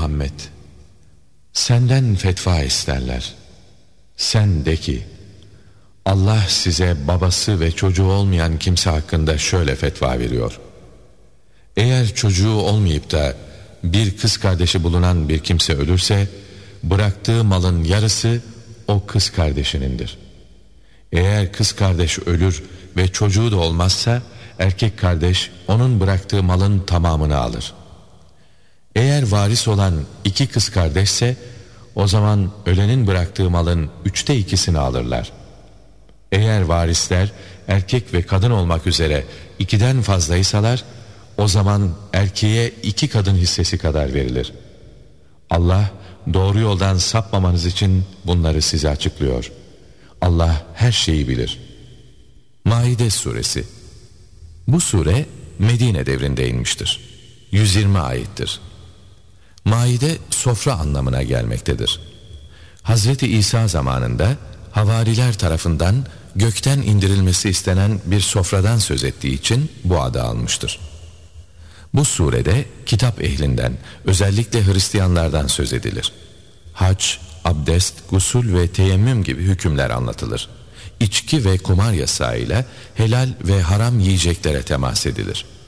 Muhammed, senden fetva isterler. Sen de ki, Allah size babası ve çocuğu olmayan kimse hakkında şöyle fetva veriyor. Eğer çocuğu olmayıp da bir kız kardeşi bulunan bir kimse ölürse, bıraktığı malın yarısı o kız kardeşinindir. Eğer kız kardeş ölür ve çocuğu da olmazsa, erkek kardeş onun bıraktığı malın tamamını alır. Eğer varis olan 2 kız kardeşse, o zaman ölenin bıraktığı malın 2/3'ünü alırlar. Eğer varisler erkek ve kadın olmak üzere 2'den fazlaysalar, o zaman erkeğe 2 kadın hissesi kadar verilir. Allah doğru yoldan sapmamanız için bunları size açıklıyor. Allah her şeyi bilir. Maide suresi. Bu sure Medine devrinde inmiştir. 120 ayettir. Maide sofra anlamına gelmektedir. Hazreti İsa zamanında havariler tarafından gökten indirilmesi istenen bir sofradan söz ettiği için bu adı almıştır. Bu surede kitap ehlinden, özellikle Hristiyanlardan söz edilir. Hac, abdest, gusül ve teyemmüm gibi hükümler anlatılır. İçki ve kumar yasağıyla helal ve haram yiyeceklere temas edilir.